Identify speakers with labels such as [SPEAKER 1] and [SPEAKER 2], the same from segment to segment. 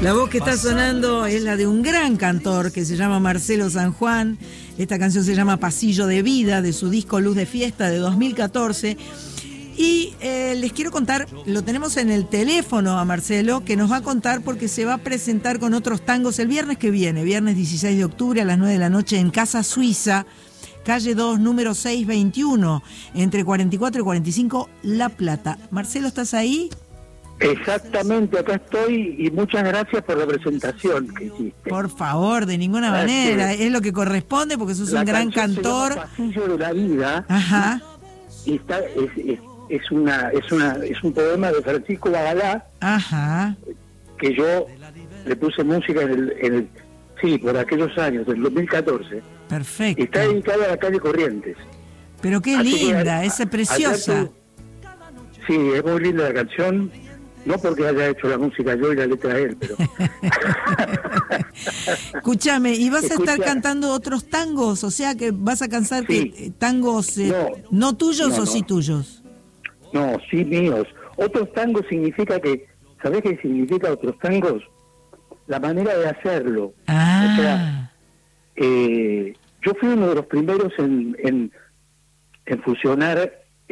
[SPEAKER 1] La voz que está sonando es la de un gran cantor que se llama Marcelo San Juan. Esta canción se llama Pasillo de Vida, de su disco Luz de Fiesta de 2014. Y les quiero contar, lo tenemos en el teléfono a Marcelo, que nos va a contar porque se va a presentar con otros tangos el viernes que viene, viernes 16 de octubre a las 9 de la noche en Casa Suiza, calle 2, número 621, entre 44 y 45, La Plata. Marcelo, ¿estás ahí?
[SPEAKER 2] Exactamente, acá estoy y muchas gracias por la presentación que hiciste.
[SPEAKER 1] Por favor, de ninguna manera, es lo que corresponde porque sos un gran cantor.
[SPEAKER 2] Se llama Pasillo de la Vida.
[SPEAKER 1] Ajá.
[SPEAKER 2] Y está, es un poema de Francisco Bagalá.
[SPEAKER 1] Ajá.
[SPEAKER 2] Que yo le puse música sí, por aquellos años, del 2014.
[SPEAKER 1] Perfecto.
[SPEAKER 2] Está dedicado a la calle Corrientes.
[SPEAKER 1] Pero qué
[SPEAKER 2] Así
[SPEAKER 1] linda, esa es preciosa.
[SPEAKER 2] Sí, es muy linda la canción. No porque haya hecho la música yo y la letra él, pero...
[SPEAKER 1] Escúchame, ¿y vas a estar cantando otros tangos? O sea, que vas a cantar tangos no tuyos o sí tuyos.
[SPEAKER 2] No, sí míos. Otros tangos significa que... ¿Sabés qué significa otros tangos? La manera de hacerlo.
[SPEAKER 1] Ah.
[SPEAKER 2] O sea, yo fui uno de los primeros en fusionar...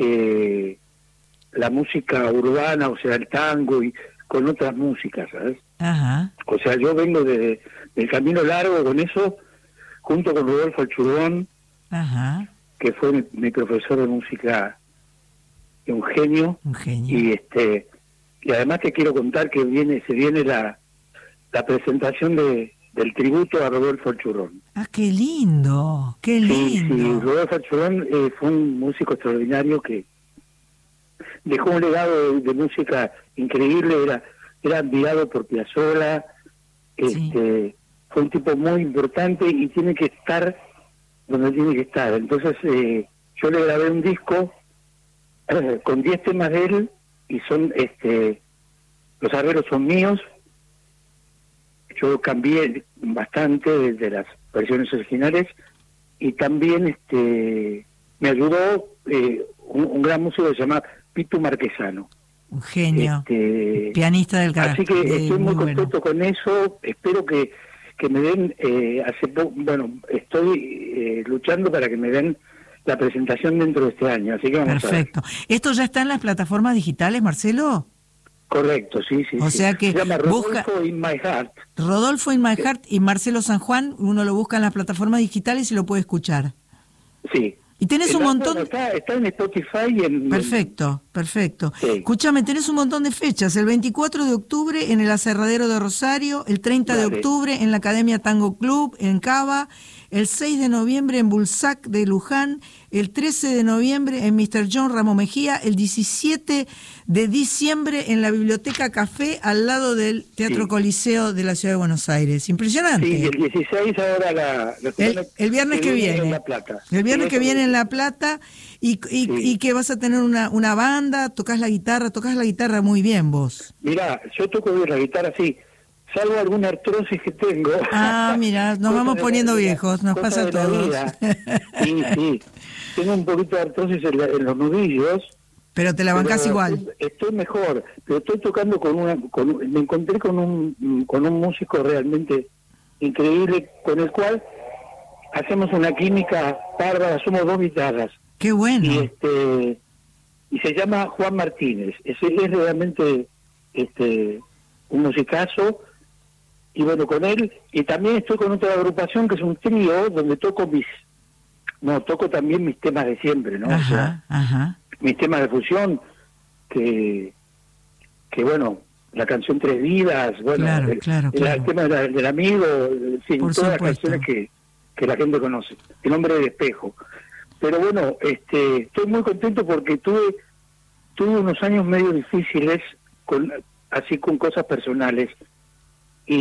[SPEAKER 2] la música urbana, o sea, el tango, y con otras músicas, ¿sabes?
[SPEAKER 1] Ajá.
[SPEAKER 2] O sea, yo vengo del camino largo con eso, junto con Rodolfo Alchurón,
[SPEAKER 1] Ajá.
[SPEAKER 2] que fue mi profesor de música, un genio.
[SPEAKER 1] Un genio.
[SPEAKER 2] Y además te quiero contar que se viene la presentación del tributo a Rodolfo Alchurón.
[SPEAKER 1] Ah, qué lindo, qué lindo.
[SPEAKER 2] Sí, Rodolfo Alchurón fue un músico extraordinario que dejó un legado de música increíble, era admirado por Piazzolla, fue un tipo muy importante y tiene que estar donde tiene que estar. Entonces yo le grabé un disco con 10 temas de él y son los arreglos son míos. Yo cambié bastante de las versiones originales y también me ayudó un gran músico que se llama Pitu Marquesano.
[SPEAKER 1] Un genio. Pianista del canal.
[SPEAKER 2] Así que estoy muy contento con eso. Espero que me den, estoy luchando para que me den la presentación dentro de este año. Así que vamos
[SPEAKER 1] Perfecto.
[SPEAKER 2] a ver.
[SPEAKER 1] ¿Esto ya está en las plataformas digitales, Marcelo?
[SPEAKER 2] Correcto, sí.
[SPEAKER 1] O sea que
[SPEAKER 2] se llama Rodolfo in My Heart.
[SPEAKER 1] Rodolfo in My Heart y Marcelo San Juan, uno lo busca en las plataformas digitales y lo puede escuchar.
[SPEAKER 2] Sí.
[SPEAKER 1] Y tenés un montón...
[SPEAKER 2] Está en Spotify y en...
[SPEAKER 1] Perfecto.
[SPEAKER 2] Sí.
[SPEAKER 1] Escúchame, tenés un montón de fechas. El 24 de octubre en el Aserradero de Rosario, el 30 de octubre en la Academia Tango Club en Cava, el 6 de noviembre en Bulsac de Luján, el 13 de noviembre en Mr. John Ramo Mejía, el 17 de diciembre en la Biblioteca Café al lado del Teatro Coliseo de la Ciudad de Buenos Aires. Impresionante.
[SPEAKER 2] Sí, el 16 ahora
[SPEAKER 1] el viernes que viene.
[SPEAKER 2] En La Plata.
[SPEAKER 1] El viernes que viene en La Plata y que vas a tener una banda, tocas la guitarra muy bien vos.
[SPEAKER 2] Mirá, yo toco bien la guitarra, sí. Salvo alguna artrosis que tengo.
[SPEAKER 1] Ah, mira, nos vamos poniendo viejos, nos pasa a todos.
[SPEAKER 2] Sí. Tengo un poquito de artrosis en los nudillos.
[SPEAKER 1] Pero te la bancás igual.
[SPEAKER 2] Estoy mejor, pero estoy tocando me encontré con un músico realmente increíble, con el cual hacemos una química bárbara, somos 2 guitarras.
[SPEAKER 1] Qué bueno.
[SPEAKER 2] Y se llama Juan Martínez. Es realmente un musicazo. Y bueno, con él, y también estoy con otra agrupación que es un trío donde toco también mis temas de siempre, ¿no?
[SPEAKER 1] Ajá.
[SPEAKER 2] Mis temas de fusión, que bueno, la canción Tres Vidas, bueno,
[SPEAKER 1] claro.
[SPEAKER 2] El tema del amigo, sí,
[SPEAKER 1] Por
[SPEAKER 2] todas
[SPEAKER 1] supuesto.
[SPEAKER 2] las canciones que la gente conoce, El hombre del espejo. Pero bueno, estoy muy contento porque tuve unos años medio difíciles con cosas personales,